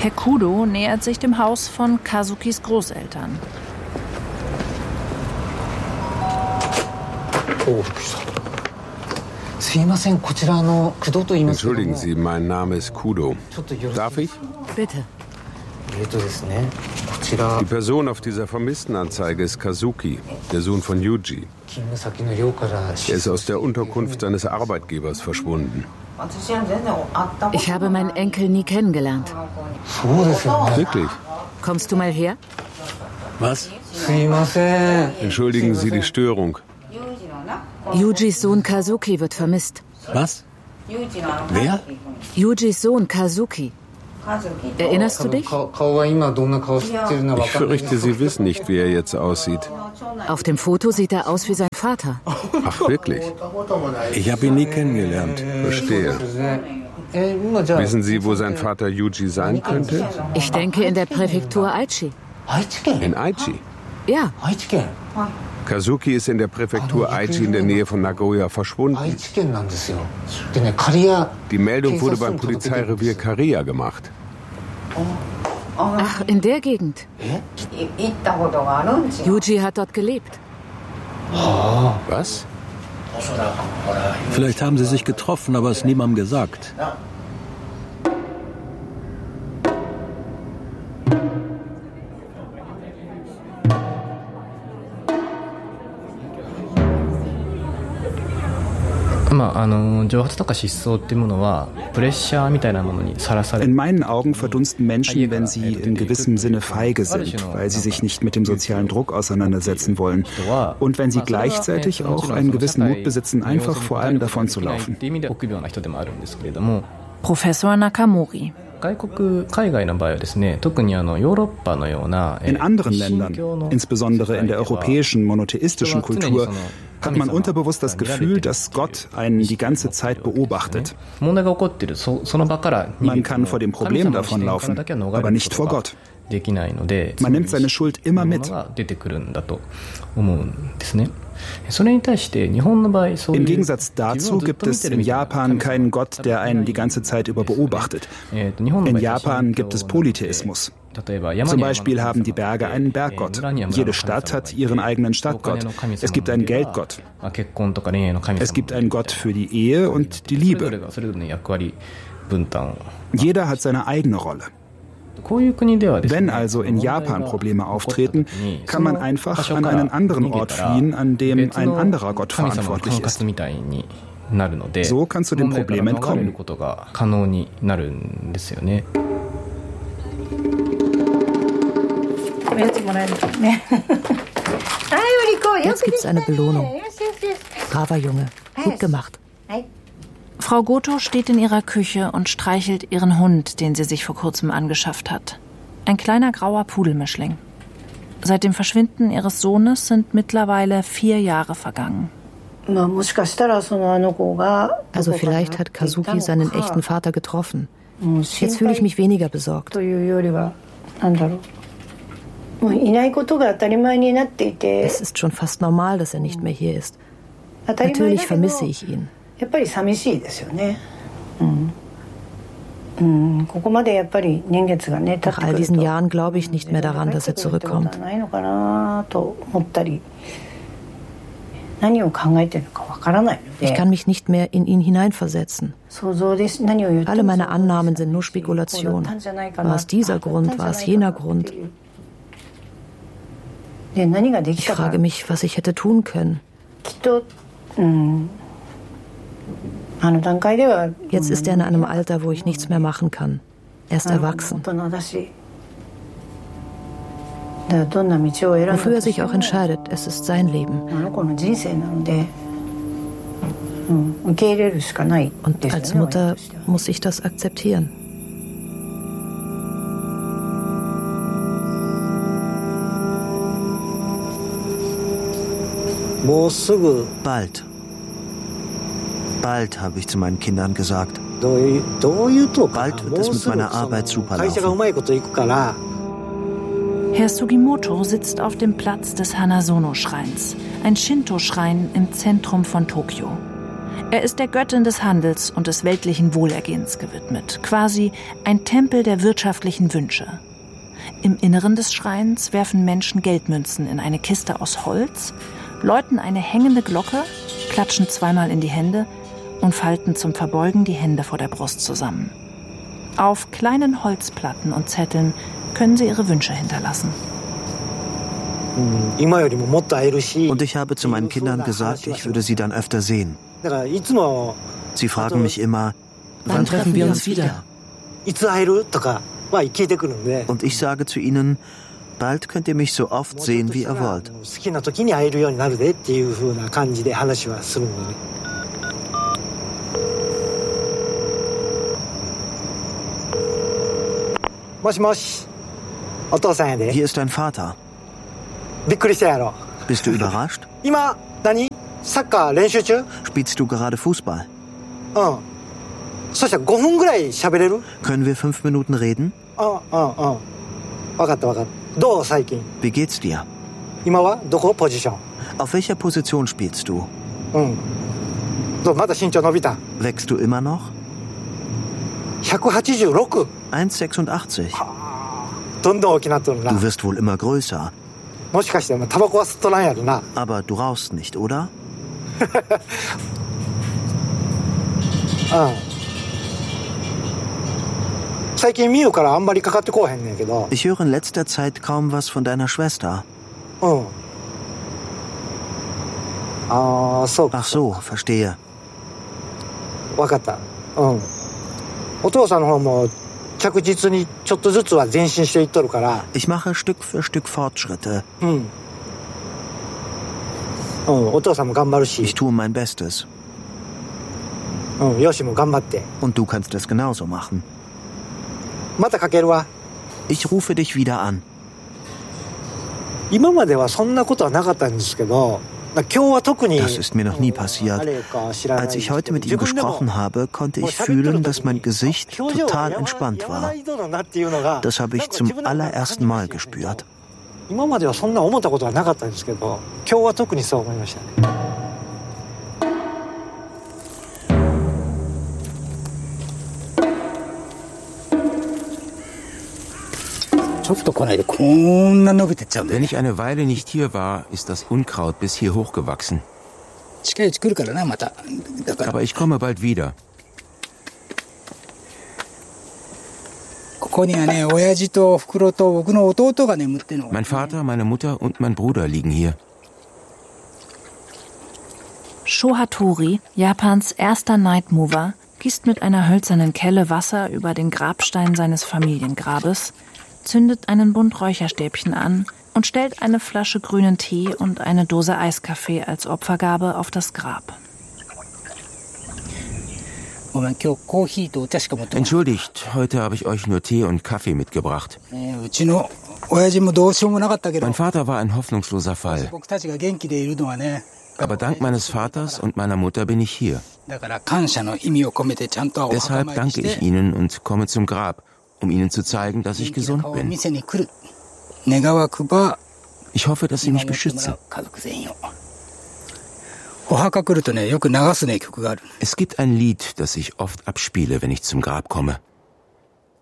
Herr Kudo nähert sich dem Haus von Kazukis Großeltern. Entschuldigen Sie, mein Name ist Kudo. Darf ich? Bitte. Die Person auf dieser Vermisstenanzeige ist Kazuki, der Sohn von Yuji. Er ist aus der Unterkunft seines Arbeitgebers verschwunden. Ich habe meinen Enkel nie kennengelernt. Wirklich? Kommst du mal her? Was? Entschuldigen Sie die Störung. Yujis Sohn Kazuki wird vermisst. Was? Wer? Yujis Sohn Kazuki. Erinnerst du dich? Ich fürchte, Sie wissen nicht, wie er jetzt aussieht. Auf dem Foto sieht er aus wie sein Vater. Ach, wirklich? Ich habe ihn nie kennengelernt. Verstehe. Wissen Sie, wo sein Vater Yuji sein könnte? Ich denke in der Präfektur Aichi. In Aichi? Ja. Kazuki ist in der Präfektur Aichi in der Nähe von Nagoya verschwunden. Die Meldung wurde beim Polizeirevier Kariya gemacht. Ach, in der Gegend. Yuji hat dort gelebt. Was? Vielleicht haben sie sich getroffen, aber es niemandem gesagt. In meinen Augen verdunsten Menschen, wenn sie in gewissem Sinne feige sind, weil sie sich nicht mit dem sozialen Druck auseinandersetzen wollen. Und wenn sie gleichzeitig auch einen gewissen Mut besitzen, einfach vor allem davon zu laufen. Professor Nakamori. In anderen Ländern, insbesondere in der europäischen monotheistischen Kultur, hat man unterbewusst das Gefühl, dass Gott einen die ganze Zeit beobachtet. Man kann vor dem Problem davonlaufen, aber nicht vor Gott. Man nimmt seine Schuld immer mit. Im Gegensatz dazu gibt es in Japan keinen Gott, der einen die ganze Zeit über beobachtet. In Japan gibt es Polytheismus. Zum Beispiel haben die Berge einen Berggott. Jede Stadt hat ihren eigenen Stadtgott. Es gibt einen Geldgott. Es gibt einen Gott für die Ehe und die Liebe. Jeder hat seine eigene Rolle. Wenn also in Japan Probleme auftreten, kann man einfach an einen anderen Ort fliehen, an dem ein anderer Gott verantwortlich ist. So kannst du dem Problem entkommen. Jetzt gibt's eine Belohnung. Braver Junge. Gut gemacht. Frau Goto steht in ihrer Küche und streichelt ihren Hund, den sie sich vor kurzem angeschafft hat. Ein kleiner grauer Pudelmischling. Seit dem Verschwinden ihres Sohnes sind mittlerweile 4 Jahre vergangen. Also vielleicht hat Kazuki seinen echten Vater getroffen. Jetzt fühle ich mich weniger besorgt. Es ist schon fast normal, dass er nicht mehr hier ist. Natürlich vermisse ich ihn. Nach all diesen Jahren glaube ich nicht mehr daran, dass er zurückkommt. Ich kann mich nicht mehr in ihn hineinversetzen. Alle meine Annahmen sind nur Spekulation. War es dieser Grund, war es jener Grund? Ich frage mich, was ich hätte tun können. Jetzt ist er in einem Alter, wo ich nichts mehr machen kann. Er ist erwachsen. Wofür er sich auch entscheidet, es ist sein Leben. Und als Mutter muss ich das akzeptieren. Bald. Bald, habe ich zu meinen Kindern gesagt. Bald wird es mit meiner Arbeit super laufen. Herr Sugimoto sitzt auf dem Platz des Hanazono-Schreins, ein Shinto-Schrein im Zentrum von Tokio. Er ist der Göttin des Handels und des weltlichen Wohlergehens gewidmet, quasi ein Tempel der wirtschaftlichen Wünsche. Im Inneren des Schreins werfen Menschen Geldmünzen in eine Kiste aus Holz, läuten eine hängende Glocke, klatschen zweimal in die Hände und falten zum Verbeugen die Hände vor der Brust zusammen. Auf kleinen Holzplatten und Zetteln können sie ihre Wünsche hinterlassen. Und ich habe zu meinen Kindern gesagt, ich würde sie dann öfter sehen. Sie fragen mich immer, wann treffen wir uns wieder? Und ich sage zu ihnen, bald könnt ihr mich so oft sehen, wie ihr wollt. Hier ist dein Vater. Bist du überrascht? Spielst du gerade Fußball? Können wir 5 Minuten reden? Wie geht's dir? Auf welcher Position spielst du? Wächst du immer noch? 1,86. Du wirst wohl immer größer. Aber du rauchst nicht, oder? Ich höre in letzter Zeit kaum was von deiner Schwester. Ach so, verstehe. Ich mache Stück für Stück Fortschritte. Ich tue mein Bestes. Und du kannst es genauso machen. Ich rufe dich wieder an. Das ist mir noch nie passiert. Als ich heute mit ihm gesprochen habe, konnte ich fühlen, dass mein Gesicht total entspannt war. Das habe ich zum allerersten Mal gespürt. Wenn ich eine Weile nicht hier war, ist das Unkraut bis hier hochgewachsen. Aber ich komme bald wieder. Mein Vater, meine Mutter und mein Bruder liegen hier. Sho Hattori, Japans erster Night Mover, gießt mit einer hölzernen Kelle Wasser über den Grabstein seines Familiengrabes, zündet einen Bund Räucherstäbchen an und stellt eine Flasche grünen Tee und eine Dose Eiskaffee als Opfergabe auf das Grab. Entschuldigt, heute habe ich euch nur Tee und Kaffee mitgebracht. Mein Vater war ein hoffnungsloser Fall. Aber dank meines Vaters und meiner Mutter bin ich hier. Deshalb danke ich ihnen und komme zum Grab, um ihnen zu zeigen, dass ich gesund bin. Ich hoffe, dass sie mich beschützen. Es gibt ein Lied, das ich oft abspiele, wenn ich zum Grab komme.